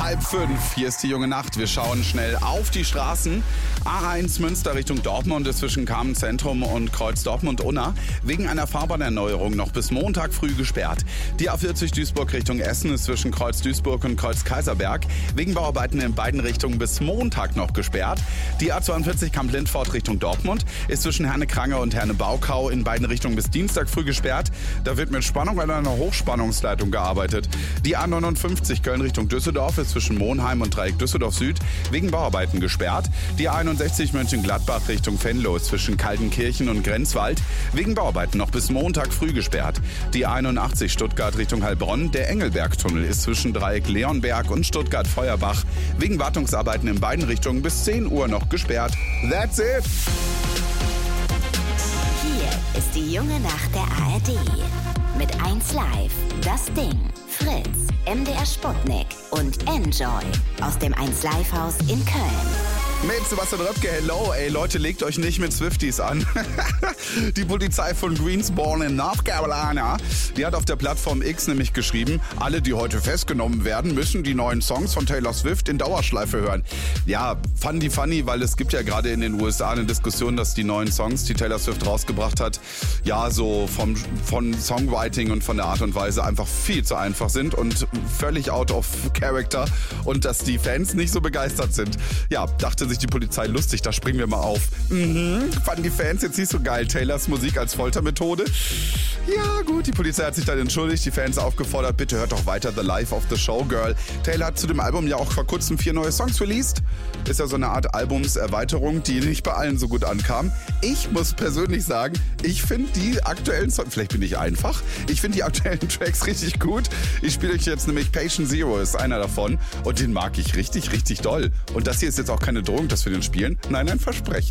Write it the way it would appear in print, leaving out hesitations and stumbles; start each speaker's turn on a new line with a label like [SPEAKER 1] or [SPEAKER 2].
[SPEAKER 1] 4:30. Hier ist die junge Nacht. Wir schauen schnell auf die Straßen. A1 Münster Richtung Dortmund ist zwischen Kamenz-Zentrum und Kreuz Dortmund-Unna wegen einer Fahrbahnerneuerung noch bis Montag früh gesperrt. Die A40 Duisburg Richtung Essen ist zwischen Kreuz Duisburg und Kreuz Kaiserberg wegen Bauarbeiten in beiden Richtungen bis Montag noch gesperrt. Die A42 Kamp-Lindfort Richtung Dortmund ist zwischen Herne-Krange und Herne-Baukau in beiden Richtungen bis Dienstag früh gesperrt. Da wird mit Spannung an einer Hochspannungsleitung gearbeitet. Die A59 Köln Richtung Düsseldorf ist zwischen Monheim und Dreieck Düsseldorf Süd wegen Bauarbeiten gesperrt. Die A61 Mönchengladbach Richtung Venlo ist zwischen Kaltenkirchen und Grenzwald wegen Bauarbeiten noch bis Montag früh gesperrt. Die A81 Stuttgart Richtung Heilbronn, der Engelbergtunnel ist zwischen Dreieck Leonberg und Stuttgart-Feuerbach wegen Wartungsarbeiten in beiden Richtungen bis 10 Uhr noch gesperrt. That's it!
[SPEAKER 2] Hier ist die junge Nacht der ARD. Mit 1 Live, Das Ding, Fritz, MDR Sputnik und Enjoy aus dem 1 Live Haus in Köln.
[SPEAKER 1] Mit Sebastian Röpke, hello, ey Leute, legt euch nicht mit Swifties an. Die Polizei von Greensboro in North Carolina, die hat auf der Plattform X nämlich geschrieben, alle, die heute festgenommen werden, müssen die neuen Songs von Taylor Swift in Dauerschleife hören. Ja, funny, weil es gibt ja gerade in den USA eine Diskussion, dass die neuen Songs, die Taylor Swift rausgebracht hat, ja so von Songwriting und von der Art und Weise einfach viel zu einfach sind und völlig out of character und dass die Fans nicht so begeistert sind. Ja, dachte sich die Polizei, lustig, da springen wir mal auf. Fanden die Fans jetzt nicht so geil, Taylors Musik als Foltermethode? Ja gut, die Polizei hat sich dann entschuldigt, die Fans aufgefordert, bitte hört doch weiter The Life of the Showgirl. Taylor hat zu dem Album ja auch vor kurzem 4 neue Songs released. Ist ja so eine Art Albumserweiterung, die nicht bei allen so gut ankam. Ich muss persönlich sagen, ich finde die aktuellen Songs, vielleicht bin ich einfach, ich finde die aktuellen Tracks richtig gut. Ich spiele euch jetzt nämlich Patient Zero, ist einer davon und den mag ich richtig, richtig doll. Und das hier ist jetzt auch keine Drohung, dass wir den spielen. Nein, Versprechen.